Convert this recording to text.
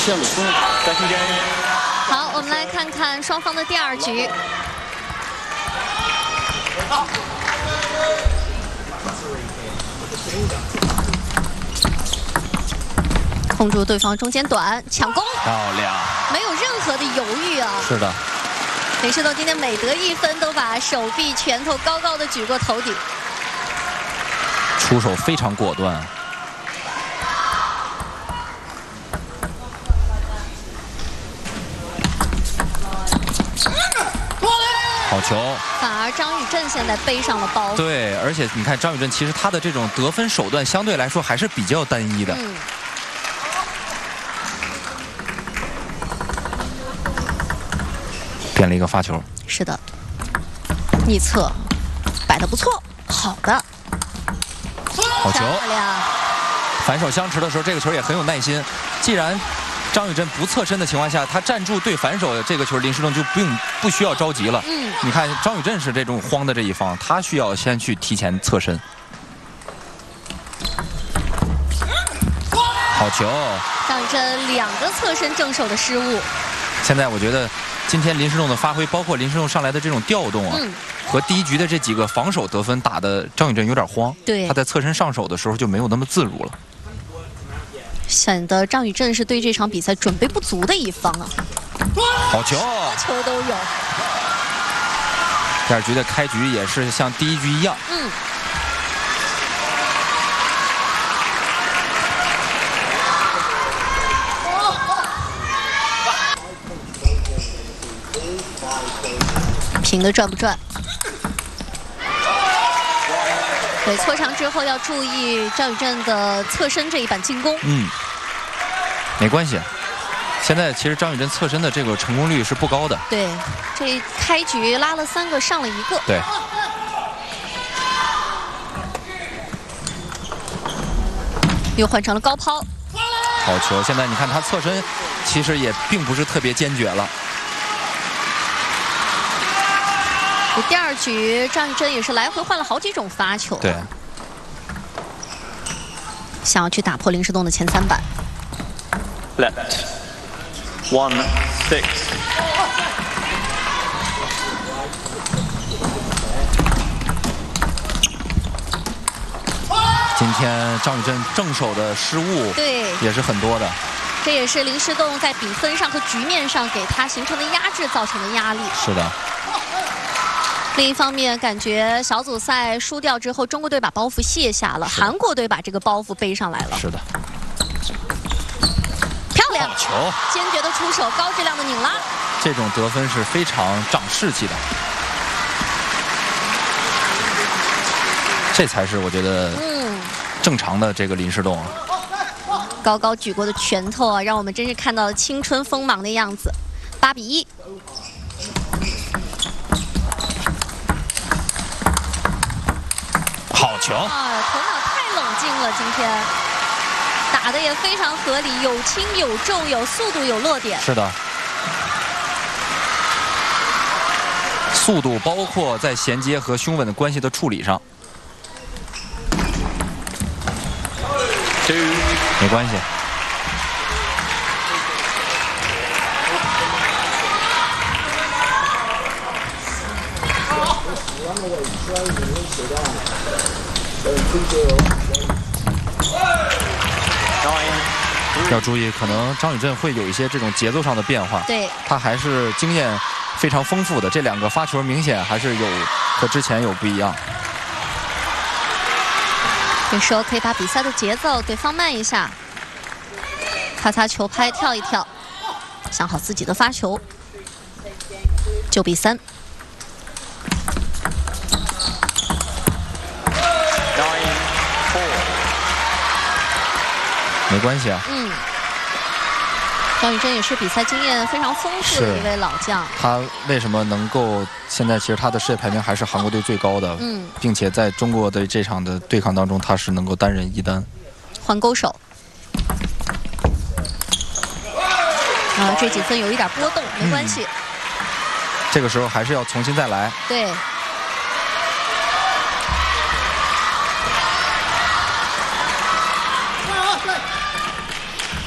好，我们来看看双方的第二局。控住对方中间短，抢攻， 漂亮， 没有任何的犹豫啊！ 是的， 林诗栋今天每得一分都把手臂、拳头高高的举过头顶， 出手非常果断。好球！ 反而张宇镇现在背上了包袱。 对，而且你看张宇镇，其实他的这种得分手段相对来说还是比较单一的。变了一个发球。 是的，逆侧摆得不错，好的， 好球！ 漂亮！ 反手相持的时候，这个球也很有耐心。既然张宇镇不侧身的情况下，他站住对反手这个球，林诗栋就不需要着急了。你看张宇镇是这种慌的这一方，他需要先去提前侧身。好球！ 张宇镇2个侧身正手的失误。 现在我觉得今天林诗栋的发挥，包括林诗栋上来的这种调动啊，和第一局的这几个防守得分打的张宇镇有点慌。 对， 他在侧身上手的时候就没有那么自如了。 显得张宇镇是对这场比赛准备不足的一方啊！ 好球， 球都有。 第二局的开局也是像第一局一样。 平的转不转？对，搓长之后要注意张宇镇的侧身这一板进攻。 没关系。现在其实张宇镇侧身的这个成功率是不高的。 对，这开局拉了3个，上了1个。 对。 又换成了高抛。 好球！现在你看他侧身，其实也并不是特别坚决了。 第二局张宇镇也是来回换了好几种发球。 对。 想要去打破林诗栋的前3板。 Left 1-6。 今天张宇镇正手的失误， 对， 也是很多的。 这也是林诗栋在比分上和局面上给他形成的压制造成的压力。 是的。 另一方面，感觉小组赛输掉之后，中国队把包袱卸下了，韩国队把这个包袱背上来了。 是的。 漂亮！ 球！ 坚决的出手，高质量的拧拉。 这种得分是非常长士气的。这才是我觉得正常的这个林诗栋啊。 高高举过的拳头啊，让我们真是看到了青春锋芒的样子。8-1。 好球！ 头脑太冷静了，今天打的也非常合理，有轻有重，有速度有落点。 是的，速度包括在衔接和胸稳的关系的处理上。没关系。要注意，可能张宇镇会有一些这种节奏上的变化。 对， 他还是经验非常丰富的，这2个发球明显还是和之前有不一样。 这时候可以把比赛的节奏给放慢一下，擦擦球拍，跳一跳，想好自己的发球。9-3。 没关系啊。 张宇镇也是比赛经验非常丰富的一位老将。 他为什么能够现在其实他的世界排名还是韩国队最高的，并且在中国的这场的对抗当中，他是能够单人1单。 换勾手。这几分有一点波动，没关系。 这个时候还是要重新再来。 对。